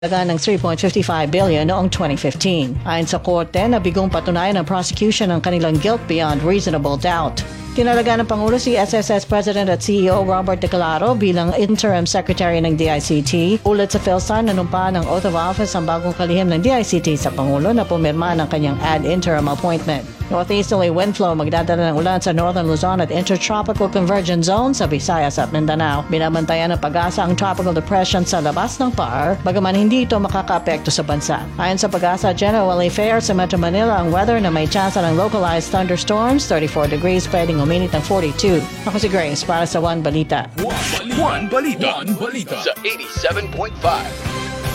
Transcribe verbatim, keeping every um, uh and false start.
ng three point five five billion noong twenty fifteen. Ayon sa korte, nabigong patunayan ng prosecution ang kanilang guilt beyond reasonable doubt. Tinalaga ng Pangulo si S S S President at C E O Robert Declarado bilang Interim Secretary ng D I C T. Ulat sa PhilSan, nanumpa ng oath of office ang bagong kalihim ng D I C T sa Pangulo na pumirma ng kanyang ad interim appointment. Northeasterly wind flow magdadala ng ulan sa Northern Luzon at Intertropical Convergence Zone sa Visayas at Mindanao. Binabantayan ng Pag-asa ang tropical depression sa labas ng P A R, bagaman hindi ito makakaapekto sa bansa. Ayon sa Pag-asa, generally fair sa Metro Manila ang weather na may chance ng localized thunderstorms, thirty-four degrees, pwedeng uminit ng forty-two. Ako si Grace para sa One Balita. One Balita. One Balita. One Balita. Sa eighty-seven point five.